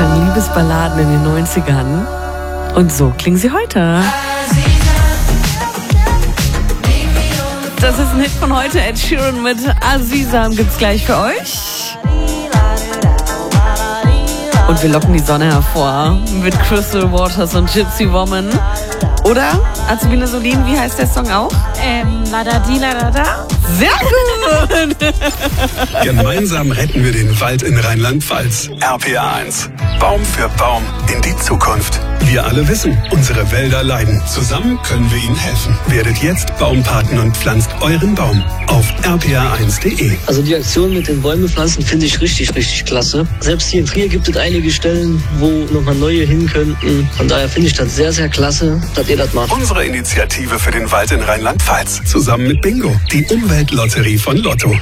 bekannten Liebesballaden in den 90ern. Und so klingen sie heute. Das ist ein Hit von heute. Ed Sheeran mit Aziza gibt's gleich für euch. Und wir locken die Sonne hervor mit Crystal Waters und Gypsy Woman. Oder, Azubine Solin, wie heißt der Song auch? Ladadi, ladada. Sehr gut! Gemeinsam retten wir den Wald in Rheinland-Pfalz. RPA 1. Baum für Baum in die Zukunft. Wir alle wissen, unsere Wälder leiden. Zusammen können wir ihnen helfen. Werdet jetzt Baumpaten und pflanzt euren Baum auf rpa1.de. Also die Aktion mit den Bäume pflanzen finde ich richtig klasse. Selbst hier in Trier gibt es einige Stellen, wo nochmal neue hin könnten. Von daher finde ich das sehr klasse, dass ihr das macht. Unsere Initiative für den Wald in Rheinland-Pfalz. Zusammen mit Bingo, die Umweltlotterie von Lotto.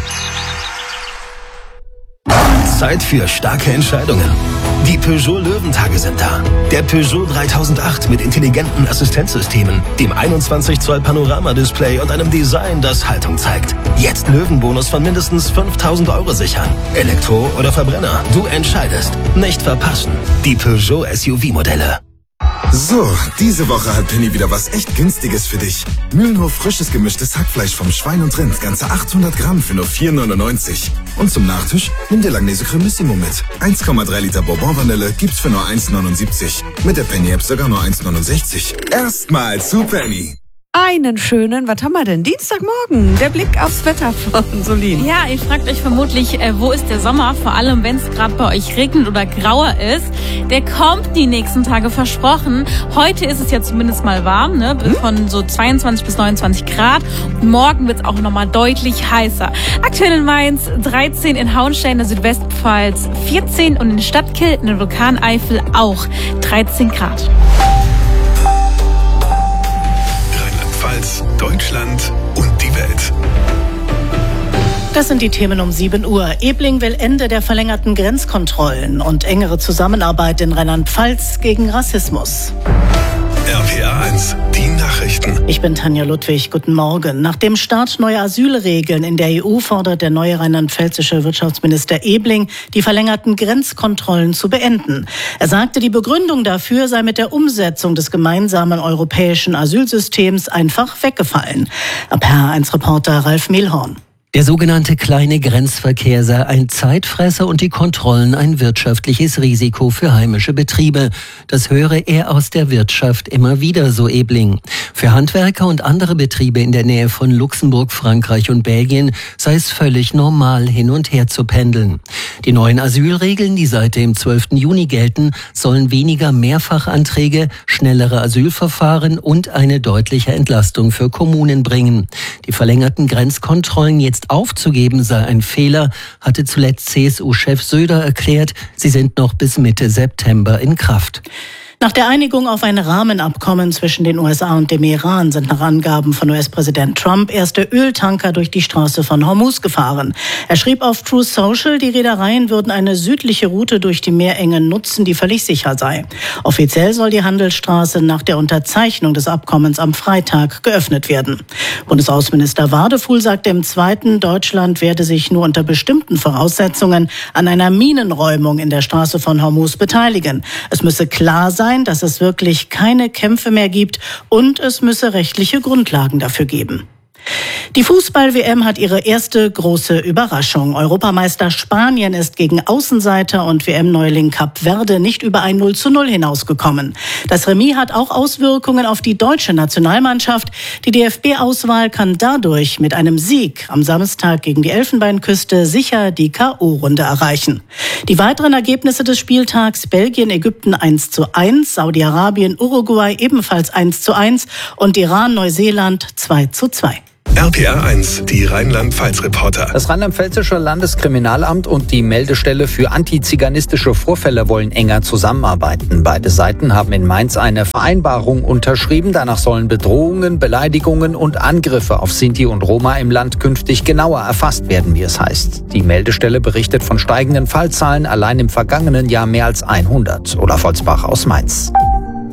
Zeit für starke Entscheidungen. Die Peugeot Löwentage sind da. Der Peugeot 3008 mit intelligenten Assistenzsystemen, dem 21 Zoll Panoramadisplay und einem Design, das Haltung zeigt. Jetzt Löwenbonus von mindestens 5.000 € sichern. Elektro oder Verbrenner, du entscheidest. Nicht verpassen. Die Peugeot SUV-Modelle. So, diese Woche hat Penny wieder was echt Günstiges für dich. Mühlenhof frisches gemischtes Hackfleisch vom Schwein und Rind, ganze 800 Gramm für nur 4,99. Und zum Nachtisch nimm dir Langnese Cremissimo mit. 1,3 Liter Bourbon-Vanille gibt's für nur 1,79. Mit der Penny-App sogar nur 1,69. Erstmal zu Penny. Einen schönen, was haben wir denn? Dienstagmorgen, der Blick aufs Wetter von Solin. Ja, ihr fragt euch vermutlich, wo ist der Sommer? Vor allem, wenn es gerade bei euch regnet oder grauer ist. Der kommt die nächsten Tage, versprochen. Heute ist es ja zumindest mal warm, ne? Von so 22 bis 29 Grad. Morgen wird es auch nochmal deutlich heißer. Aktuell in Mainz 13, in Hauenstein, der Südwestpfalz 14 und in Stadtkill, in der Vulkaneifel auch 13 Grad. Deutschland und die Welt. Das sind die Themen um 7 Uhr. Ebling will Ende der verlängerten Grenzkontrollen und engere Zusammenarbeit in Rheinland-Pfalz gegen Rassismus. RPA 1, die Nachrichten. Ich bin Tanja Ludwig, guten Morgen. Nach dem Start neuer Asylregeln in der EU fordert der neue rheinland-pfälzische Wirtschaftsminister Ebling, die verlängerten Grenzkontrollen zu beenden. Er sagte, die Begründung dafür sei mit der Umsetzung des gemeinsamen europäischen Asylsystems einfach weggefallen. RPA1-Reporter Ralf Mehlhorn. Der sogenannte kleine Grenzverkehr sei ein Zeitfresser und die Kontrollen ein wirtschaftliches Risiko für heimische Betriebe. Das höre er aus der Wirtschaft immer wieder, so Ebling. Für Handwerker und andere Betriebe in der Nähe von Luxemburg, Frankreich und Belgien sei es völlig normal, hin und her zu pendeln. Die neuen Asylregeln, die seit dem 12. Juni gelten, sollen weniger Mehrfachanträge, schnellere Asylverfahren und eine deutliche Entlastung für Kommunen bringen. Die verlängerten Grenzkontrollen jetzt aufzugeben sei ein Fehler, hatte zuletzt CSU-Chef Söder erklärt. Sie sind noch bis Mitte September in Kraft. Nach der Einigung auf ein Rahmenabkommen zwischen den USA und dem Iran sind nach Angaben von US-Präsident Trump erste Öltanker durch die Straße von Hormuz gefahren. Er schrieb auf Truth Social, die Reedereien würden eine südliche Route durch die Meerenge nutzen, die völlig sicher sei. Offiziell soll die Handelsstraße nach der Unterzeichnung des Abkommens am Freitag geöffnet werden. Bundesaußenminister Wadefuhl sagte im Zweiten, Deutschland werde sich nur unter bestimmten Voraussetzungen an einer Minenräumung in der Straße von Hormuz beteiligen. Es müsse klar sein, dass es wirklich keine Kämpfe mehr gibt und es müsse rechtliche Grundlagen dafür geben. Die Fußball-WM hat ihre erste große Überraschung. Europameister Spanien ist gegen Außenseiter und WM-Neuling Kap Verde nicht über ein 0:0 hinausgekommen. Das Remis hat auch Auswirkungen auf die deutsche Nationalmannschaft. Die DFB-Auswahl kann dadurch mit einem Sieg am Samstag gegen die Elfenbeinküste sicher die K.O.-Runde erreichen. Die weiteren Ergebnisse des Spieltags: Belgien, Ägypten 1:1, Saudi-Arabien, Uruguay ebenfalls 1:1 und Iran, Neuseeland 2:2. RPA 1, die Rheinland-Pfalz-Reporter. Das Rheinland-Pfälzische Landeskriminalamt und die Meldestelle für antiziganistische Vorfälle wollen enger zusammenarbeiten. Beide Seiten haben in Mainz eine Vereinbarung unterschrieben. Danach sollen Bedrohungen, Beleidigungen und Angriffe auf Sinti und Roma im Land künftig genauer erfasst werden, wie es heißt. Die Meldestelle berichtet von steigenden Fallzahlen, allein im vergangenen Jahr mehr als 100. Olaf Holzbach aus Mainz.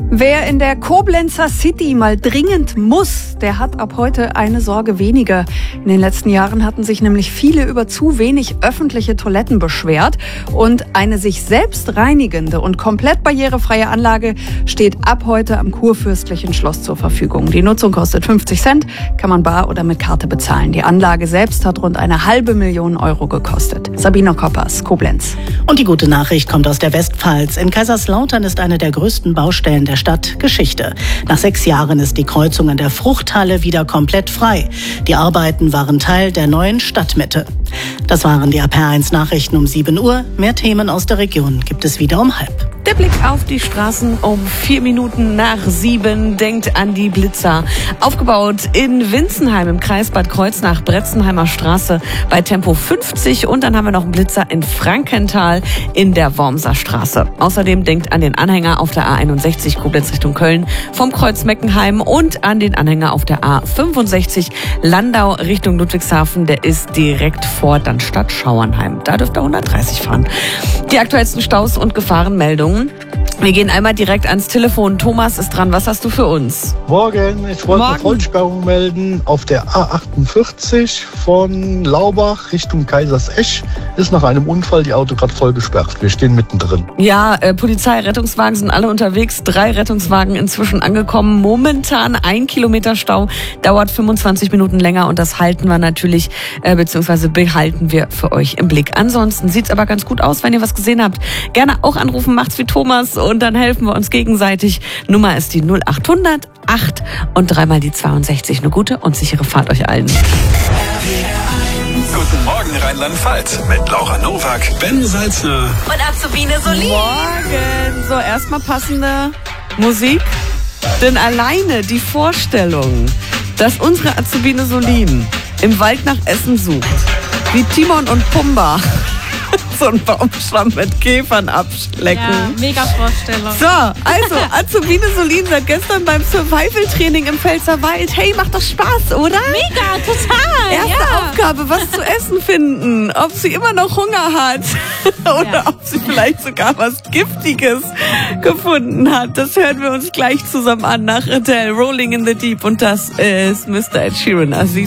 Wer in der Koblenzer City mal dringend muss, der hat ab heute eine Sorge weniger. In den letzten Jahren hatten sich nämlich viele über zu wenig öffentliche Toiletten beschwert. Und eine sich selbst reinigende und komplett barrierefreie Anlage steht ab heute am Kurfürstlichen Schloss zur Verfügung. Die Nutzung kostet 50 Cent, kann man bar oder mit Karte bezahlen. Die Anlage selbst hat rund 500.000 Euro gekostet. Sabine Koppers, Koblenz. Und die gute Nachricht kommt aus der Westpfalz. In Kaiserslautern ist eine der größten Baustellen der Stadt Geschichte. Nach 6 Jahren ist die Kreuzung in der Fruchthalle wieder komplett frei. Die Arbeiten waren Teil der neuen Stadtmitte. Das waren die RPR1 Nachrichten um 7 Uhr. Mehr Themen aus der Region gibt es wieder um 6:30. Der Blick auf die Straßen um 4 Minuten nach 7. Denkt an die Blitzer. Aufgebaut in Winzenheim im Kreis Bad Kreuznach, Bretzenheimer Straße bei Tempo 50. Und dann haben wir noch einen Blitzer in Frankenthal in der Wormser Straße. Außerdem denkt an den Anhänger auf der A61 Koblenz Richtung Köln vom Kreuz Meckenheim und an den Anhänger auf der A65 Landau Richtung Ludwigshafen. Der ist direkt vor Dannstatt Schauernheim. Da dürft ihr 130 fahren. Die aktuellsten Staus und Gefahrenmeldungen. Wir gehen einmal direkt ans Telefon. Thomas ist dran. Was hast du für uns? Morgen. Ich wollte eine Vollsperrung melden. Auf der A48 von Laubach Richtung Kaisersesch ist nach einem Unfall die Auto gerade voll gesperrt. Wir stehen mittendrin. Ja, Polizei, Rettungswagen sind alle unterwegs. 3 Rettungswagen inzwischen angekommen. Momentan 1 Kilometer Stau. Dauert 25 Minuten länger und das halten wir natürlich, beziehungsweise behalten wir für euch im Blick. Ansonsten sieht's aber ganz gut aus, wenn ihr was gesehen habt. Gerne auch anrufen, macht's wie Thomas und dann helfen wir uns gegenseitig. Nummer ist die 0800 8 und 3 mal die 62. Eine gute und sichere Fahrt euch allen. Guten Morgen Rheinland-Pfalz mit Laura Nowak, Ben Salzner Und Azubine Solin. Morgen. So, erstmal passende Musik. Denn alleine die Vorstellung, dass unsere Azubine Solin im Wald nach Essen sucht, wie Timon und Pumba so einen Baumstamm mit Käfern abschlecken. Ja, mega Vorstellung. So, also Azubine Solin seit gestern beim Survival-Training im Pfälzerwald. Hey, macht doch Spaß, oder? Mega, total. Erste Aufgabe, was zu essen finden. Ob sie immer noch Hunger hat oder ob sie vielleicht sogar was Giftiges gefunden hat. Das hören wir uns gleich zusammen an nach Adele, Rolling in the Deep. Und das ist Mr. Ed Sheeran, Aziz.